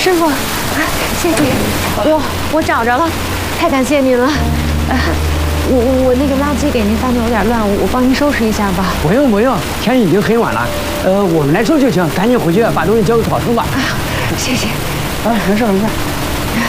师傅，谢谢，我找着了，太感谢您了。我那个垃圾给您放的有点乱，我帮您收拾一下吧。 不用不用，天已经很晚了，我们来收就行，赶紧回去把东西交给老师吧。 谢谢。 没事没事。